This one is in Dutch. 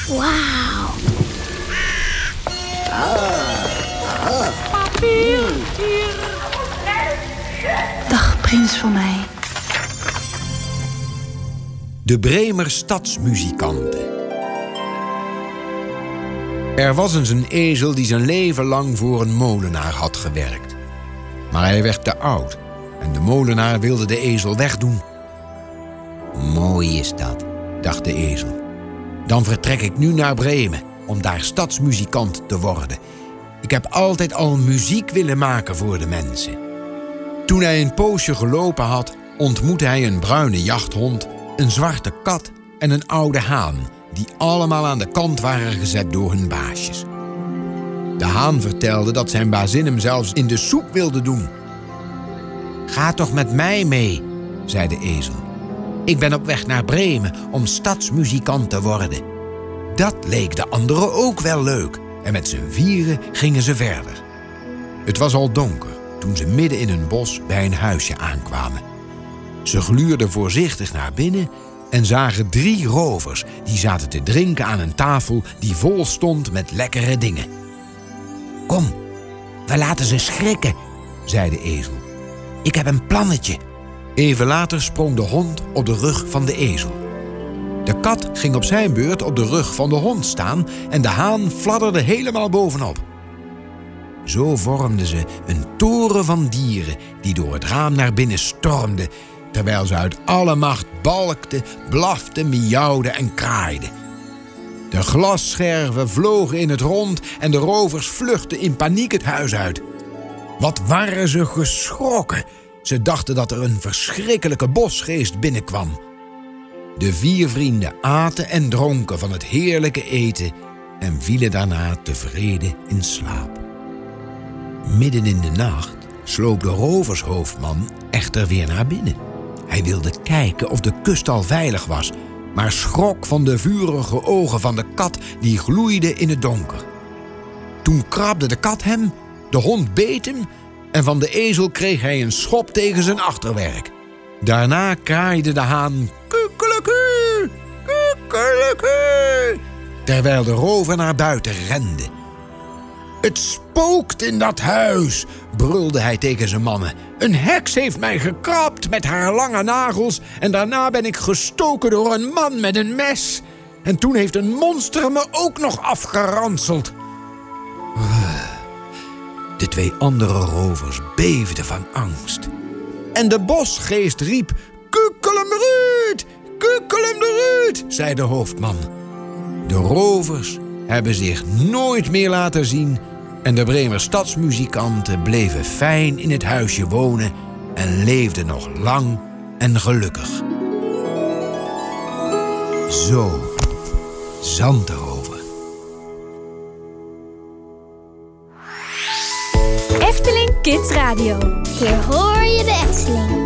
Wauw. Papier, hier. Dag, prins van mij. De Bremer stadsmuzikanten. Er was eens een ezel die zijn leven lang voor een molenaar had gewerkt. Maar hij werd te oud en de molenaar wilde de ezel wegdoen. Mooi is dat, dacht de ezel. Dan vertrek ik nu naar Bremen om daar stadsmuzikant te worden. Ik heb altijd al muziek willen maken voor de mensen. Toen hij een poosje gelopen had, ontmoette hij een bruine jachthond, een zwarte kat en een oude haan, die allemaal aan de kant waren gezet door hun baasjes. De haan vertelde dat zijn bazin hem zelfs in de soep wilde doen. Ga toch met mij mee, zei de ezel. Ik ben op weg naar Bremen om stadsmuzikant te worden. Dat leek de anderen ook wel leuk en met z'n vieren gingen ze verder. Het was al donker toen ze midden in een bos bij een huisje aankwamen. Ze gluurden voorzichtig naar binnen en zagen 3 rovers die zaten te drinken aan een tafel die vol stond met lekkere dingen. Kom, we laten ze schrikken, zei de ezel. Ik heb een plannetje. Even later sprong de hond op de rug van de ezel. De kat ging op zijn beurt op de rug van de hond staan en de haan fladderde helemaal bovenop. Zo vormden ze een toren van dieren die door het raam naar binnen stormden, terwijl ze uit alle macht balkten, blaften, miauwden en kraaiden. De glasscherven vlogen in het rond en de rovers vluchtten in paniek het huis uit. Wat waren ze geschrokken! Ze dachten dat er een verschrikkelijke bosgeest binnenkwam. De 4 vrienden aten en dronken van het heerlijke eten en vielen daarna tevreden in slaap. Midden in de nacht sloop de rovershoofdman echter weer naar binnen. Hij wilde kijken of de kust al veilig was, maar schrok van de vurige ogen van de kat die gloeide in het donker. Toen krabde de kat hem, de hond beet hem en van de ezel kreeg hij een schop tegen zijn achterwerk. Daarna kraaide de haan kukeleku, kukeleku, terwijl de rover naar buiten rende. Het spookt in dat huis, brulde hij tegen zijn mannen. Een heks heeft mij gekrabt met haar lange nagels en daarna ben ik gestoken door een man met een mes. En toen heeft een monster me ook nog afgeranseld. De 2 andere rovers beefden van angst. En de bosgeest riep, kukelemruut, kukelemruut, zei de hoofdman. De rovers hebben zich nooit meer laten zien en de Bremer stadsmuzikanten bleven fijn in het huisje wonen en leefden nog lang en gelukkig. Zo, Zanterover. Efteling Kids Radio. Hier hoor je de Efteling.